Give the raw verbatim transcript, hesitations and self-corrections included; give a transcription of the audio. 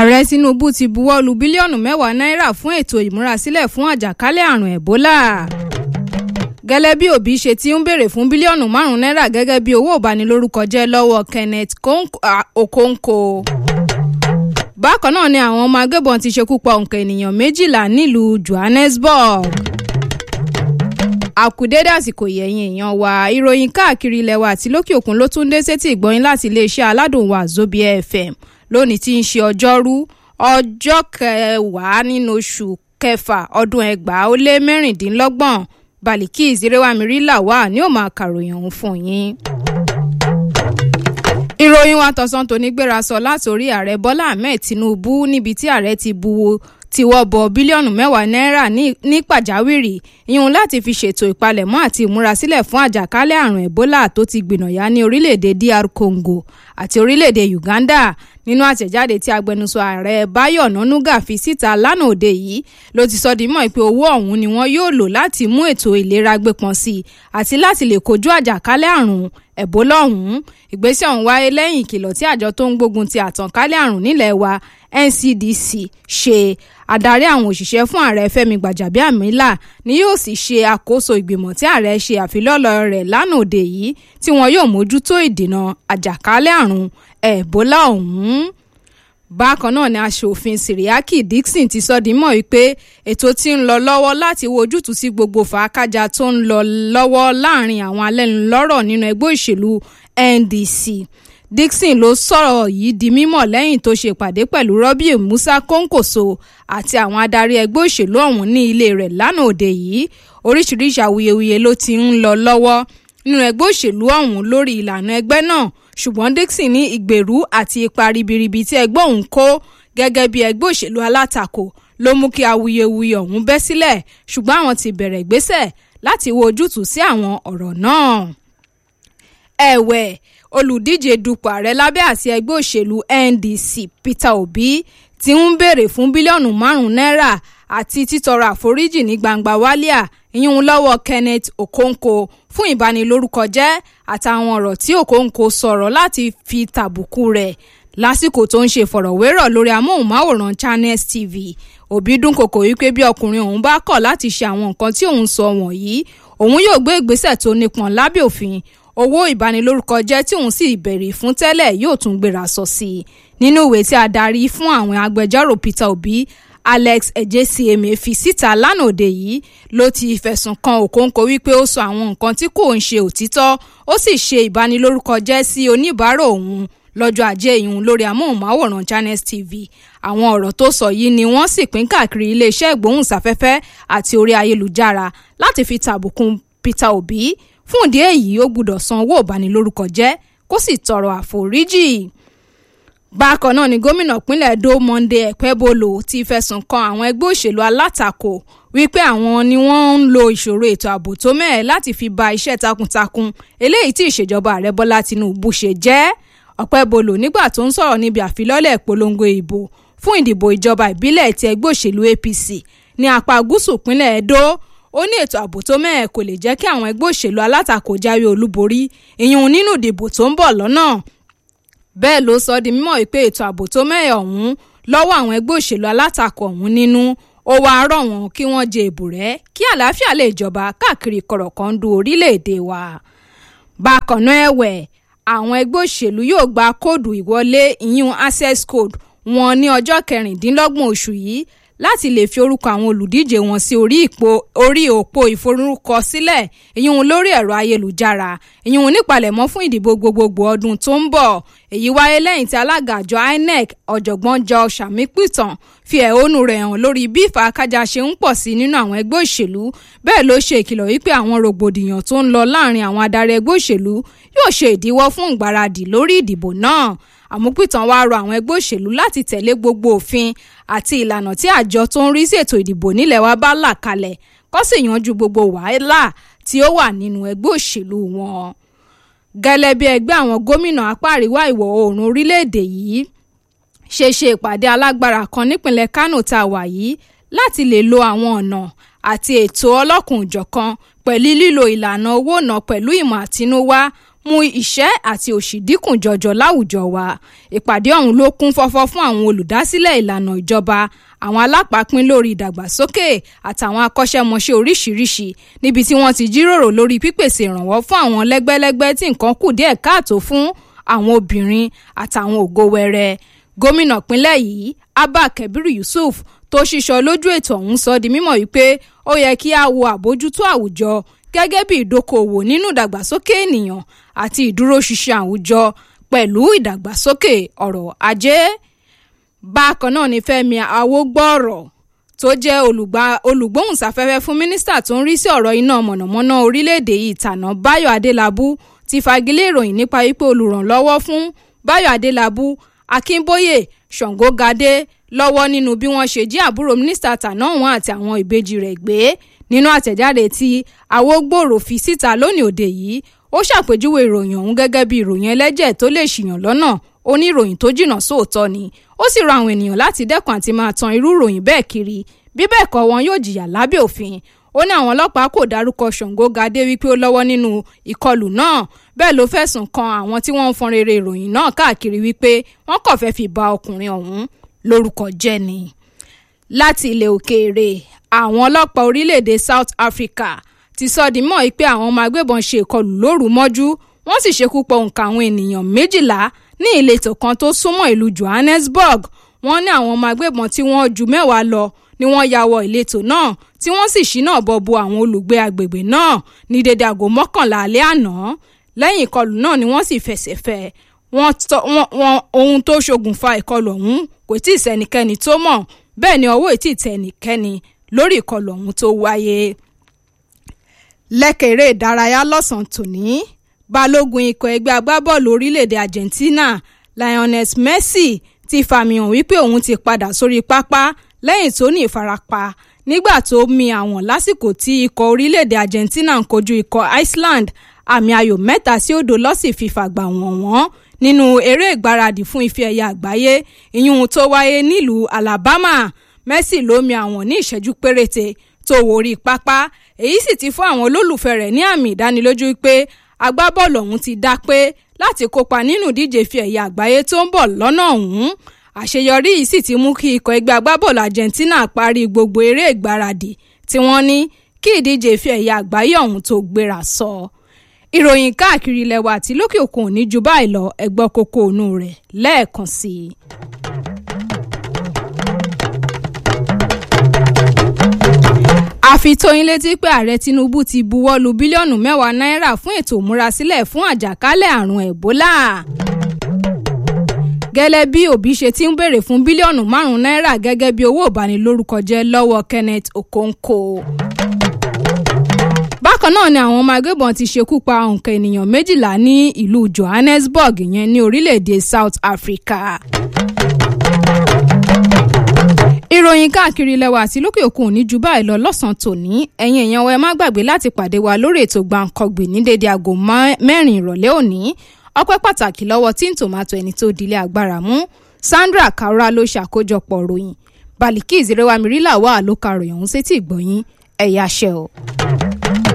Ààrẹ Tinubu ti buwọ́ lu bílíọ̀nù mẹ́wàá náírà fún ètò ìmúrasílẹ̀ fún àjàkálẹ̀ àrùn Ebola. Gẹ́lẹ́ bí Obi ṣe ti ń béèrè fún bílíọ̀nù márùn-ún náírà gẹ́gẹ́ bí owó ìbanilórúkọjẹ́ lọ́wọ́ Kenneth Okonkwo. Bákan náà ni àwọn ọmọ agbébọn ti ṣekú pa òǹkà ènìyàn méjìlá nílùú Johannesburg. Àkùdédé àsìkò yẹ̀yìn èèyàn wa ìròyìn káàkiri ilẹ̀ wa àti lókè òkun ló tún dé sétí ìgbọ́yìn láti iléeṣẹ́ aládùn wa Zobia F M lónìí tí ń ṣe ọjọ́rú ọjọ́ kẹwàá nínú oṣù kẹfà ọdún ẹgbàá ó lé mẹ́rìndínlọ́gbọ̀n Balikis Irewamiri Lawal ni ó máa kàròyìn ọ̀hún fún yín. Ìròyìn wa tọ̀sán tòní gbéra sọ látòrí ààrẹ Bọ́lá Ahmed Tinubu níbi tí ààrẹ ti buwọ́ tí wọ́n bọ bílíọ̀nù mẹ́wàá náírà ní pàjáwìrì ìyún láti fi ṣètò ìpalẹ̀mọ́ àti ìmúrasílẹ̀ fún àjàkálẹ̀ àrùn Ebola tó ti gbìnàyá ní orílẹ̀-èdè D R Congo àti orílẹ̀-èdè Uganda. Nínú àtẹ̀jáde tí agbẹnusọ ààrẹ Báyọ̀ Ọ̀nànúgà fi síta lánàá òde yìí ló ti sọ di mọ̀ pé owó ọ̀hún ni wọ́n yóò lò láti mú ètò ìlera gbépọn sí i àti láti lè kojú àjàkálẹ̀ àrùn Ebola ọ̀hún. Ìgbésẹ̀ ọ̀hún wáyé lẹ́yìn ìkìlọ̀ tí àjọ tó ń gbógun ti àtànkálẹ̀ àrùn nílẹ̀ wa N C D C ṣe. Adarí àwọn òṣìṣẹ́ fún ààrẹ Fẹ́mi Gbàjàbíàmílà ni yóò sì ṣe àkóso ìgbìmọ̀ tí ààrẹ ṣe àfilọ́lẹ̀ rẹ̀ lánàá òde yìí tí wọn yóò mójútó ìdènà àjàkálẹ̀ àrùn Ebola ọ̀hún. Bákan náà ni aṣòfin Sìríákì Dixon ti sọ di mọ̀ wípé ètò tí ń lọ lọ́wọ́ láti wo ojútùú sí gbogbo fàákájà tó ń lọ lọ́wọ́ láàrin àwọn alẹ́nulọ́rọ̀ nínú ẹgbẹ́ òṣèlú N D C. Dixon ló sọ̀rọ̀ yìí di mímọ̀ lẹ́yìn tó ṣe ìpàdé pẹ̀lú Robbie Musa Kónkòso àti àwọn adarí ẹgbẹ́ òṣèlú ọ̀hún ní ilé rẹ̀ lánàá òde yìí. Oríṣiríṣi awuyewuye ló ti ń lọ lọ́wọ́ nínú ẹgbẹ́ òṣèlú ọ̀hún lórí ìlànà ẹgbẹ́ náà, ṣùgbọ́n Dixon ní ìgbèrú àti ipa ribiribi tí ẹgbẹ́ òun kó gẹ́gẹ́ bí ẹgbẹ́ òṣèlú alátakò ló mú kí awuyewuye ọ̀hún bẹ́ sílẹ̀, ṣùgbọ́n àwọn ti bẹ̀rẹ̀ ìgbésẹ̀ láti wo ojútùú sí àwọn ọ̀rọ̀ náà. Ẹ̀wẹ̀, olùdíje dupò ààrẹ lábẹ́ àsíá ẹgbẹ́ òṣèlú N D C Peter Obi ti ń béèrè fún bílíọ̀nù márùn-ún náírà àti títọrọ àforíjì ní gbangba wálíà ìyún lọ́wọ́ Kenneth Okonkwo fún ìbanilórúkọjẹ́ àtàwọn ọ̀rọ̀ tí Okonkwo sọ̀rọ̀ láti fi tàbùkù rẹ̀ lásìkò tó ń ṣe fọ̀rọ̀wérọ̀ lórí amóhùnmáwòrán Channels T V. Obi dúnkòkò wípé bí ọkùnrin òun bá kọ̀ láti ṣe àwọn nǹkan tí òun sọ wọ̀nyí, òun yóò gbé ìgbésẹ̀ tó nípọn lábẹ́ òfin. Owó ìbanilórúkọjẹ́ tí òun sì bẹ̀rẹ̀ fún tẹ́lẹ̀ yóò tún gbéra sọ sí i. Nínú ìwé tí adarí fún àwọn agbẹjọ́rò Peter Obi Alex Ejesieme fi síta lánàá òde yìí ló ti fẹ̀sùn kan Okonkwo wípé ó sọ àwọn nǹkan tí kò ń ṣe òtítọ́, ó sì ṣe ìbanilórúkọjẹ́ sí oníbàárà òun lọ́jọ́ ajé ìhun lórí amóhùnmáwòrán Channels T V. Àwọn ọ̀rọ̀ tó sọ yìí ni wọ́n sì pín káàkiri iléeṣẹ́ ìgbóhùnsáfẹ́fẹ́ àti orí ayélujára láti fi tàbùkù Peter Obi. Fún ìdí èyí ó gbọ́dọ̀ san owó ìbanilórúkọjẹ́ kó sì tọrọ àforíjì. Bákan náà ni gómìnà ìpínlẹ̀ Edo Monday Ekpebolo ti fẹ̀sùn kan àwọn ẹgbẹ́ òṣèlú alátakò wípé àwọn ni wọ́n ń lo ìṣòro ètò ààbò tó mẹ́ẹ̀ láti fi ba iṣẹ́ takuntakun eléyìí tí ìṣèjọba ààrẹ Bọ́lá Tinubu ṣe jẹ́. Ekpebolo nígbà tó ń sọ̀rọ̀ níbi àfilọ́lẹ̀ ìpolongo ìbò fún ìdìbò ìjọba ìbílẹ̀ ti ẹgbẹ́ òṣèlú A P C ní apá gúúsù ìpínlẹ̀ Edo, ó ní ètò ààbò tó mẹ́ẹ̀ kò lè jẹ́ kí àwọn ẹgbẹ́ òṣèlú alátakò jáwé olúborí ìyún nínú ìdìbò tó ń bọ̀ lọ́nà. Bẹ́ẹ̀ ló sọ di mímọ̀ pé ètò ààbò tó mẹ́ẹ̀ ọ̀hún lọ́wọ́ àwọn ẹgbẹ́ òṣèlú alátakò ọ̀hún nínú, ó wá rọ̀ wọ́n kí wọ́n jẹ èbùrẹ́ kí àlàáfíà lè jọba káàkiri kọ̀rọ̀kọ̀ndù orílẹ̀-èdè wa. Bákan náà ẹ̀wẹ̀, àwọn ẹgbẹ́ òṣèlú yóò gba kóòdù ìwọlé ìyún access code wọn ní ọjọ́ kẹrìndínlọ́gbọ̀n oṣù yìí láti lè fi orúkọ àwọn olùdíje wọn sí orí ipò orí òpó ìforúkọsílẹ̀ ìyún lórí ẹ̀rọ ayélujára ìyún nípalẹ̀mọ́ fún ìdìbò gbogbogbò ọdún tó ń bọ̀. Èyí wáyé lẹ́yìn tí alága àjọ I N E C ọ̀jọ̀gbọ́n Joe Shamikpitan fi ẹ̀hónú rẹ̀ hàn lórí bí ìfàkájà ṣe ń pọ̀ sí nínú àwọn ẹgbẹ́ òṣèlú. Bẹ́ẹ̀ ló ṣe ìkìlọ̀ wípé àwọn rògbòdìyàn tó ń lọ láàrin àwọn adarí ẹgbẹ́ òṣèlú yóò ṣe ìdíwọ́ fún ìgbáradì lórí ìdìbò náà. Àmúpìtàn wá rọ àwọn ẹgbẹ́ òṣèlú láti tẹ̀lé gbogbo òfin àti ìlànà tí àjọ tó ń rí sí ètò ìdìbò nílẹ̀ wa bá là kalẹ̀ kó sì yanjú gbogbo wàhálà tí ó wà nínú ẹgbẹ́ òṣèlú wọn. Gẹ́lẹ́ bí ẹgbẹ́ àwọn gómìnà apá àríwá ìwọ̀ oòrùn orílẹ̀-èdè yìí ṣe ṣe ìpàdé alágbára kan nípìnlẹ̀ Kano tá a wà yìí láti lè lo àwọn ọ̀nà àti ètò ọlọ́kùnjọ̀kan pẹ̀lú lílo ìlànà owó ná pẹ̀lú ìmọ̀ àtinúwá mú ìṣẹ́ àti òṣì dínkù jọjọ láwùjọ wa. Ìpàdé ọ̀hún ló kún fọ́fọ́ fún àwọn olùdásílẹ̀ ìlànà ìjọba, àwọn alápapín lórí ìdàgbàsókè àtàwọn akọ́ṣẹ́mọṣẹ́ oríṣiríṣi níbi tí wọ́n ti jíròrò lórí pípèsè ìrànwọ́ fún àwọn lẹ́gbẹ́lẹ́gbẹ́ tí nǹkan kù díẹ̀ káàtó fún àwọn obìnrin àtàwọn ògo wẹrẹ. Gómìnà ìpínlẹ̀ yìí Abba Kabir Yusuf tó ṣíṣọ lójú ètò ọ̀hún sọ di mímọ̀ wípé ó yẹ kí a wo àbójútó àwùjọ gẹ́gẹ́ bí ìdókòwò nínú ìdàgbàsókè ènìyàn àti ìdúróṣinṣin àwùjọ pẹ̀lú ìdàgbàsókè ọrọ̀ ajé. Bákan náà ni Fẹ́mi Awógbọ̀rọ̀ tó jẹ́ olùgbóhùnsáfẹ́fẹ́ fún mínísítà tó ń rí sí ọ̀rọ̀ iná mọ̀nàmọ́ná orílẹ̀-èdè yìí Tàná Báyọ̀ Adélábù ti fagilé ìròyìn nípa wípé olùrànlọ́wọ́ fún Báyọ̀ Adélábù Akínbóyè Ṣàngógadé lọ́wọ́ nínú bí wọ́n ṣe jí àbúrò mínísítà Tàná ọ̀hún àti àwọn ìbejì rẹ̀ gbé. Nínú àtẹ̀jáde tí Awógbòrò fi síta lónìí òde yìí, ó ṣàpèjúwe ìròyìn ọ̀hún gẹ́gẹ́ bí ìròyìn ẹlẹ́jẹ̀ tó lè ṣìyàn lọ́nà, ó ní ìròyìn tó jìnnà sóòótọ́ ni. Ó sì rọ àwọn ènìyàn láti dẹ́kun àti máa tan irú ìròyìn bẹ́ẹ̀ kiri, bí bẹ́ẹ̀ kọ́ wọn yóò jìyà lábẹ́ òfin. Ó ní àwọn ọlọ́pàá kò dárúkọ Ṣàngógadé wípé ó lọ́wọ́ nínú ìkọlù náà, bẹ́ẹ̀ ló fẹ̀sùn kan àwọn tí wọ́n ń fọn rere ìròyìn náà káàkiri wípé wọ́n kàn fẹ́ fi ba ọkùnrin ọ̀hún lórúkọ jẹ́ ni. Láti ilẹ̀ òkèèrè, àwọn ọlọ́pàá orílẹ̀-èdè South Africa ti sọ di mọ́ pé àwọn ọmọ agbébọn ṣe ìkọlù lóru mọ́jú, wọ́n sì ṣekú pa òǹkà àwọn ènìyàn méjìlá ní ìletò kan tó súnmọ́ ìlú Johannesburg. Wọ́n ní àwọn ọmọ agbébọn tí wọ́n ju mẹ́wàá lọ ni wọ́n ya wọ ìletò náà tí wọ́n sì ṣínà bọ bo àwọn olùgbé agbègbè náà ní dédé aago mọ́kànlá alẹ́ àná. Lẹ́yìn ìkọlù náà ni wọ́n sì fẹsẹ̀ fẹ́ wọn. Ohun tó ṣokùnfà ìkọlù ọ̀hún kò tí ì sẹ́nikẹ́ni tó mọ̀, bẹ́ẹ̀ ni ọwọ́ ì tí ì tẹ ẹnikẹ́ni lórí ìkọlù ọ̀hún tó wáyé. Lẹ́kẹ̀rẹ́ ìdárayá lọ́sàn-án tòní, balógun ikọ̀ ẹgbẹ́ agbábọ́ọ̀lù orílẹ̀-èdè Argentina Lionel Messi ti fàmìhàn wípé òun ti padà sórí pápá lẹ́yìn tó ní ìfarapa nígbà tó mì àwọn lásìkò tí ikọ̀ orílẹ̀-èdè Argentina ń kojú ikọ̀ Iceland. Àmì ayò mẹ́ta sí òdo ló sì fi fàgbà wọ̀n wọ́n nínú eré ìgbáradì fún ife ẹ̀yà àgbáyé ìyún tó wáyé nílùú Alabama. Messi ló mì àwọn ní ìṣẹ́jú péréte tó wọrí pápá, èyí sì ti fún àwọn olólùfẹ́ rẹ̀ ní àmì ìdánilójú pé agbábọ́ọ̀lù ọ̀hún ti dá pé láti kópa nínú ìdíje ife ẹ̀yà àgbáyé tó ń bọ̀ lọ́nà ọ̀hún. Àṣeyọrí yìí sì ti mú kí ikọ̀ ẹgbẹ́ agbábọ́ọ̀lù Argentina parí gbogbo eré ìgbáradì tí wọ́n ní kí ìdíje ife ẹ̀yà àgbáyé ọ̀hún tó gbéra sọ. Ìròyìn káàkiri ilẹ̀ wa àti lókè òkun ò ní ju báyìí lọ, ẹ gbọ́ kókó inú rẹ̀ lẹ́ẹ̀kan sí i. Àfitóyin létí pé ààrẹ Tinubu ti buwọ́ lu bílíọ̀nù mẹ́wàá náírà fún ètò ìmúrasílẹ̀ fún àjàkálẹ̀ àrùn Ẹ̀bólà. Gẹ́lẹ́ bí Òbí ṣe ti ń béèrè fún bílíọ̀nù márùn-ún náírà gẹ́gẹ́ bí owó ìbanilórúkọjẹ́ lọ́wọ́ Kenneth Okonkwo. Bákan náà ni àwọn ọmọ agbébọn ti ṣekú pa òǹkà ènìyàn méjìlá ní ìlú Johannesburg yẹn ní orílẹ̀-èdè South Africa. Ìròyìn káàkiri ilẹ̀ wa àti lókè òkun ò ní ju báyìí lọ lọ́sàn-án tòní. Ẹ̀yin èèyàn wa ẹ má gbàgbé láti pàdé wa lórí ètò Gbàǹkangbì ní dédé aago mẹ́rin ìrọ̀lẹ́ òní. Ọpẹ́ pàtàkì lọ́wọ́ tí ń tòmátò ẹni tó dilé agbára mú. Sandra Kaura ló ṣàkójọpọ̀ ròyìn. Balikis Rewamiri wà ló ka ròyìn ọ̀hún sétí ìgbọ̀yìn. Ẹ̀yà ṣẹ́ o.